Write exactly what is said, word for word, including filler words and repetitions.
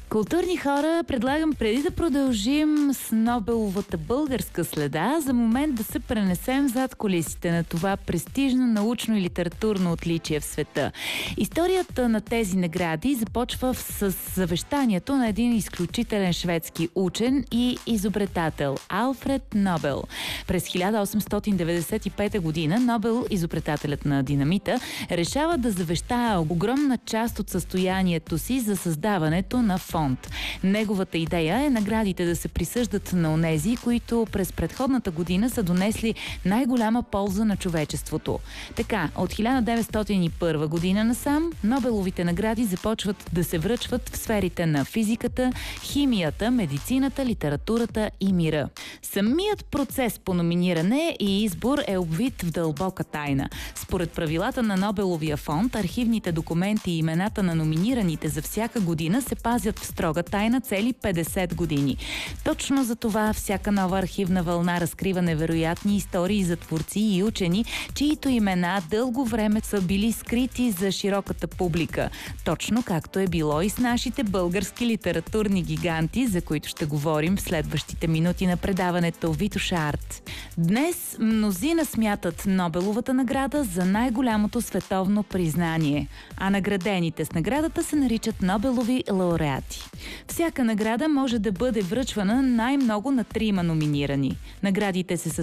Културни хора, предлагам преди да продължим с Нобеловата българска следа, за момент да се пренесем зад кулисите на това престижно научно и литературно отличие в света. Историята на тези награди започва с завещанието на един изключителен шведски учен и изобретател – Алфред Нобел. През хиляда осемстотин деветдесет и пета година Нобел, изобретателят на динамита, решава да завещае огромна част от състоянието си за създаването на фонд. Неговата идея е наградите да се присъждат на онези, които през предходната година са донесли най-голяма полза на човечеството. Така, от хиляда деветстотин и първа година насам, Нобеловите награди започват да се връчват в сферите на физиката, химията, медицината, литературата и мира. Самият процес по номиниране и избор е обвит в дълбока тайна. Според правилата на Нобеловия фонд, архивните документи и имената на номинираните за всяка година се пазят в строга тайна цели петдесет години. Точно за това всяка нова архивна вълна разкрива невероятни истории за творци и учени, чието имена дълго време са били скрити за широката публика. Точно както е било и с нашите български литературни гиганти, за които ще говорим в следващите минути на предаването Витоша Арт. Днес мнозина смятат Нобеловата награда за най-голямото световно признание, а наградените с наградата се наричат Нобелови лауреати. Всяка награда може да бъде връчвана най-много на трима номинирани. Наградите се състоят